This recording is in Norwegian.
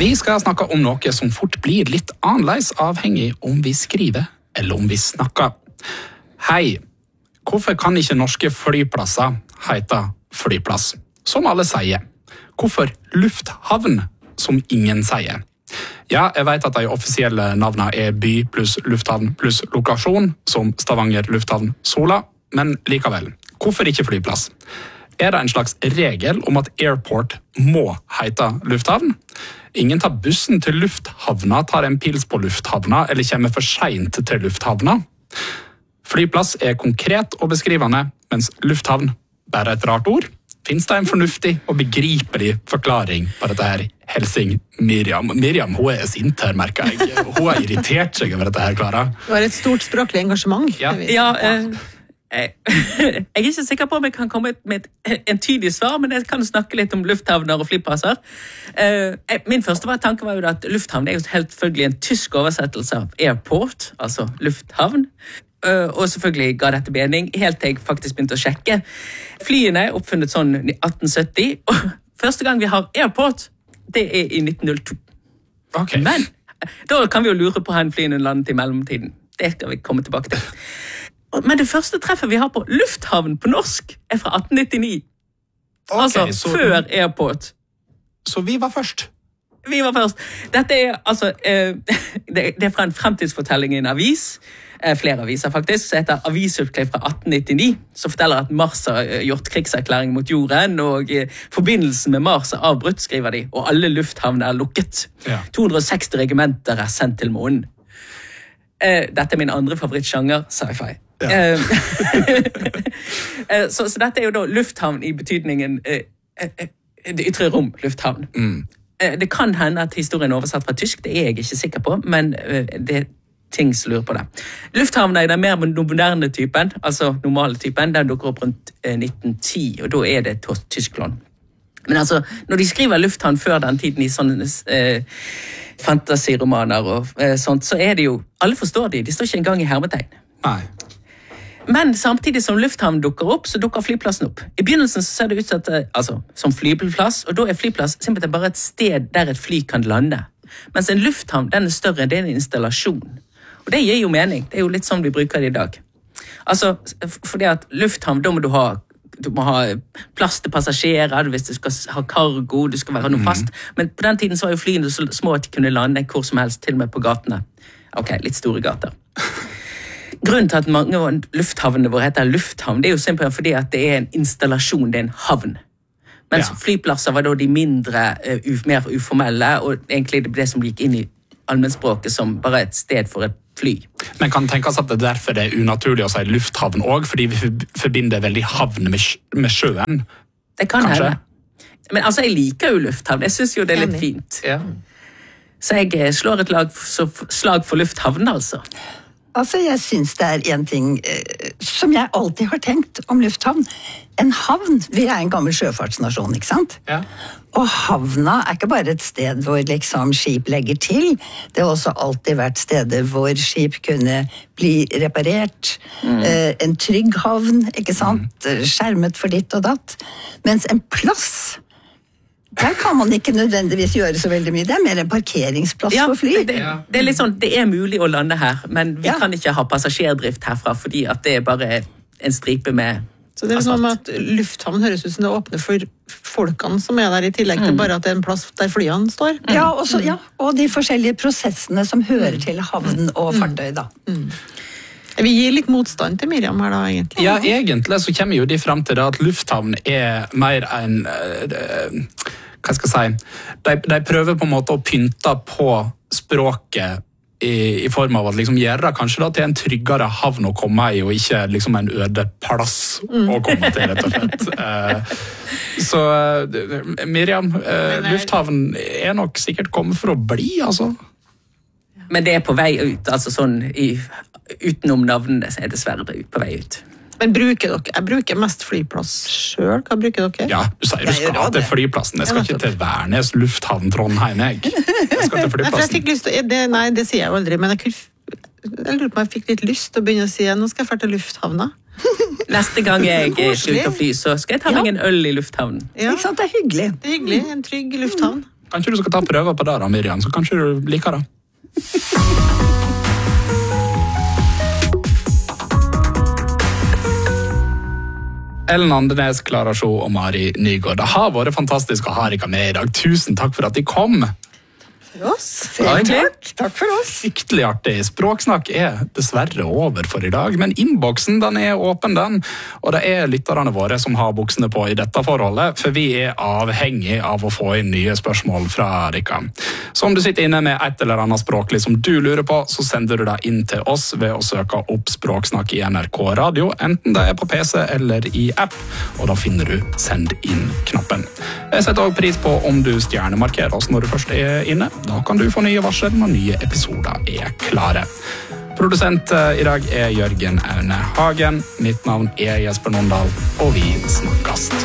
Vi skal snakke om noe som fort blir litt annerledes avhengig om vi skriver eller om vi snakker. Hei, hvorfor kan ikke norske flyplasser hete flyplass, som alle sier? Hvorfor lufthavn, som ingen sier? Ja, jeg vet at de offisielle navnene er by pluss lufthavn pluss lokasjon, som Stavanger lufthavn Sola, men likevel, hvorfor ikke flyplass? Er det en slags regel om at airport må hete lufthavn? Ingen tar bussen til lufthavna, tar en pils på lufthavna eller kommer for sent til lufthavna. Flyplass er konkret og beskrivende, mens lufthavn bare er et rart ord. Finnes det en fornuftig og begripelig forklaring på dette her? Helsing Miriam. Miriam, hun er sint her, merker jeg. Hun har irritert seg over dette her, Klara. Du har et stort språklig engasjement. Ja, jeg er ikke sikker på om jeg kan komme med et entydig svar, men jeg kan snakke litt om lufthavner og flyplasser. Min første tanke var jo at lufthavn er jo helt selvfølgelig en tysk oversettelse av airport, altså lufthavn. Og selvfølgelig ga dette mening, helt til jeg faktisk begynte å sjekke. Flyene er oppfunnet sånn i 1870, og første gang vi har airport, det er i 1902. Okay. Men da kan vi jo lure på hvor flyene landet i mellomtiden. Det skal vi komme tilbake til. Men det første treffet vi har på lufthavn på norsk er fra 1899. Okay, altså før airport. Så vi var først? Vi var først. Dette er altså det er fra en fremtidsfortelling i en avis, flere aviser faktisk, som heter Avisutklipp fra 1899, som forteller at Mars har gjort krigserklæring mot jorden, og forbindelsen med Mars er avbrutt, skriver de, og alle lufthavner er lukket. Ja. 260 regimenter er sendt til månen. Dette er min andre favorittsjanger, sci-fi. Ja. så dette er jo da lufthavn i betydningen det ytre rom, lufthavn. Det kan hende at historien er oversatt fra tysk, det er jeg ikke sikker på, men det er ting som lurer på det. Lufthavn er den mer moderne typen, altså normale typen, den dukker opp rundt 1910, og da er det Tyskland. Men altså, når de skriver lufthavn før den tiden i sånne fantasiromaner og sånt, så er det jo, alle forstår de står ikke engang i hermetegn. Nei. Men samtidig som lufthavn dukker opp, så dukker flyplassen opp. I begynnelsen så ser det ut som flyplass, og da er flyplass simpelthen bare et sted der et fly kan lande. Mens en lufthavn, den er større, det er en installasjon. Og det gir jo mening, det er jo litt sånn vi bruker det i dag. Altså, fordi at lufthavn, da må du må ha plass til passasjerer, hvis du skal ha kargo, du skal være noe fast. Men på den tiden så var jo flyene så små at de kunne lande hvor som helst, til og med på gatene. Ok, litt store gater. Grunnen til at mange av lufthavnene våre heter lufthavn, det er jo simpelthen fordi at det er en installasjon, det er en havn. Mens flyplasser var da de mindre, mer uformelle, og egentlig det som gikk inn i allmennspråket som bare et sted for et fly. Men kan det tenkes at det derfor er unaturlig å si lufthavn også, fordi vi forbinder veldig havn med sjøen? Det kan hende. Men altså, jeg liker jo lufthavn, jeg synes jo det er litt fint. Ja. Så jeg slår et slag for lufthavn, altså. Altså, jeg synes det er en ting som jeg alltid har tenkt om lufthavn. En havn, vi er en gammel sjøfartsnasjon, ikke sant? Ja. Og havna er ikke bare et sted hvor liksom skip legger til. Det har også alltid vært steder hvor skip kunne bli reparert. En trygg havn, ikke sant? Skjermet for ditt og datt. Mens en plass, der kan man ikke nødvendigvis gjøre så veldig mye. Det er mer en parkeringsplass for fly. Det er litt sånn, det er mulig å lande her, men vi kan ikke ha passasjerdrift herfra, fordi at det er bare en stripe med så det er sånn at lufthavn høres ut som det åpner for folkene som er der, i tillegg til bare at det er en plass der flyene står. Ja, og de forskjellige prosessene som hører til havn og fartøy da. Vi gir litt motstand til Miriam her da, egentlig. Ja, egentlig så kommer jo de frem til det at lufthavn er mer en, hva skal jeg si, de prøver på en måte å pynte på språket i form av at liksom gjøre kanskje da til en tryggere havn å komme i, og ikke liksom en øde plass å komme til, rett og slett. Så Miriam, lufthavn er nok sikkert kommet for å bli, altså. Men det er på vei ut, altså sånn utenom navnene så er dessverre det på vei ut. Men bruker dere? Jeg bruker mest flyplass selv. Hva bruker dere? Ja, du sier du skal til flyplassen. Jeg skal ikke til Værnes lufthavn Trondheim, jeg skal til flyplassen. Jeg fikk lyst til, nei, det sier jeg jo aldri, men jeg lurer på om jeg fikk litt lyst til å begynne å si, nå skal jeg fære til lufthavna. Neste gang jeg er ute og fly, så skal jeg ta meg en øl i lufthavnen. Ja. Ikke sant, det er hyggelig. Det er hyggelig, en trygg lufthavn. Kanskje du skal ta prøver på det da, Miriam, så kanskje du liker det. Ellen Andenes, Klara Sjo og Mari Nygaard. Det har vært fantastisk å ha dere med i dag. Tusen takk for at de kom. For oss. Takk for oss. Fryktelig artig. Språksnakk er dessverre over for i dag, men innboksen den er åpen, den. Og det er lytterne våre som har buksene på i dette forholdet, for vi er avhengig av å få inn nye spørsmål fra dere. Så om du sitter inne med et eller annet språklig som du lurer på, så sender du det inn til oss ved å søke opp Språksnakk i NRK Radio, enten det er på PC eller i app, og da finner du Send inn-knappen. Jeg setter også pris på om du stjernemarkerer oss når du først er inne. Da kan du få nye varsel når nye episoder er klare. Produsent i dag er Jørgen Aune Hagen. Mitt navn er Jesper Nondal, og vi snakkast.